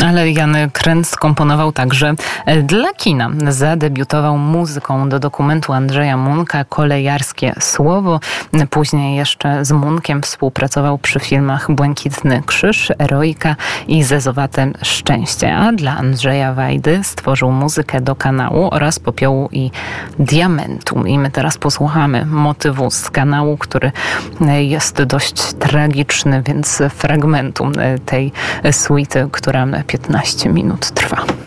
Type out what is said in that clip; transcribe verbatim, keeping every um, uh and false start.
Ale Jan Kręc skomponował także dla kina. Zadebiutował muzyką do dokumentu Andrzeja Munka Kolejarskie Słowo. Później jeszcze z Munkiem współpracował przy filmach Błękitny Krzyż, Eroika i Zezowate Szczęście. A dla Andrzeja Wajdy stworzył muzykę do Kanału oraz Popiołu i Diamentu. I my teraz posłuchamy motywu z Kanału, który jest dość tragiczny, więc fragmentu tej suity, która piętnaście minut trwa.